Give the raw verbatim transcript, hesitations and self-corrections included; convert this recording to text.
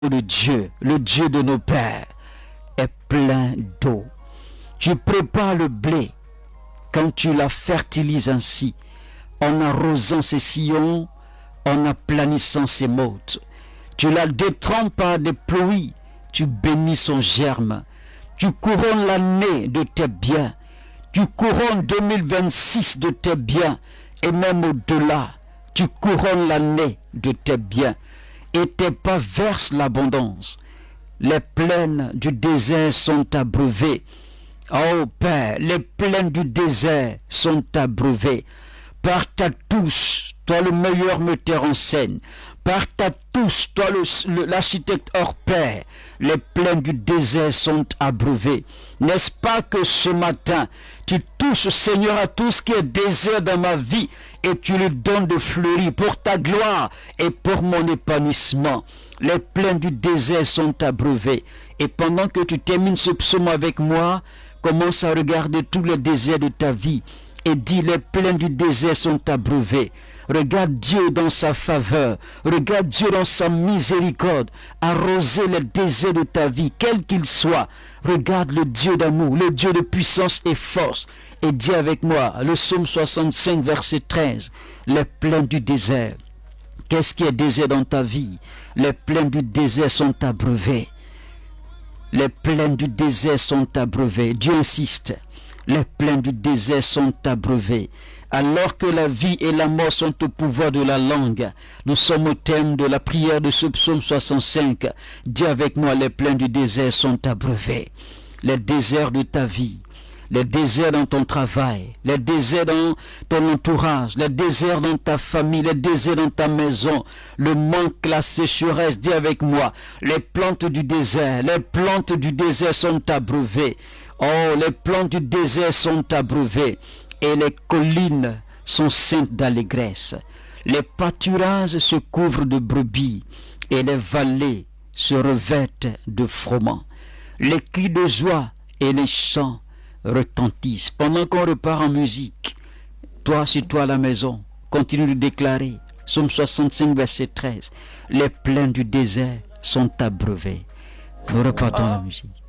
de Dieu, le Dieu de nos pères, est plein d'eau. Tu prépares le blé quand tu la fertilises ainsi, en arrosant ses sillons, en aplanissant ses mottes. Tu la détrempes par des pluies, tu bénis son germe. Tu couronnes l'année de tes biens. Tu couronnes deux mille vingt-six de tes biens, et même au-delà, tu couronnes l'année de tes biens. Et tes pas versent l'abondance. Les plaines du désert sont abreuvées. Oh Père, les plaines du désert sont abreuvées. Par ta touche, toi le meilleur metteur en scène. Par ta touche, toi l'architecte hors pair, les plaines du désert sont abreuvées. N'est-ce pas que ce matin, tu touches, Seigneur, à tout ce qui est désert dans ma vie et tu lui donnes de fleurir pour ta gloire et pour mon épanouissement. Les plaines du désert sont abreuvées. Et pendant que tu termines ce psaume avec moi, commence à regarder tous les déserts de ta vie et dis: les plaines du désert sont abreuvées. Regarde Dieu dans sa faveur, regarde Dieu dans sa miséricorde, arroser les déserts de ta vie, quel qu'il soit. Regarde le Dieu d'amour, le Dieu de puissance et force, et dis avec moi le psaume soixante-cinq, verset treize, les plaines du désert. Qu'est-ce qui est désert dans ta vie? Les plaines du désert sont abreuvées. Les plaines du désert sont abreuvées. Dieu insiste. Les plaines du désert sont abreuvées. Alors que la vie et la mort sont au pouvoir de la langue, nous sommes au thème de la prière de ce psaume soixante-cinq. Dis avec moi: les plaines du désert sont abreuvées. Les déserts de ta vie, les déserts dans ton travail, les déserts dans ton entourage, les déserts dans ta famille, les déserts dans ta maison, le manque, la sécheresse. Dis avec moi: les plantes du désert, les plantes du désert sont abreuvées. Oh, les plantes du désert sont abreuvées et les collines sont ceintes d'allégresse. Les pâturages se couvrent de brebis et les vallées se revêtent de froment. Les cris de joie et les chants retentissent. Pendant qu'on repart en musique, toi, sur toi à la maison, continue de déclarer. Psaume soixante-cinq, verset treize. Les plaines du désert sont abreuvées. Nous repartons à la musique.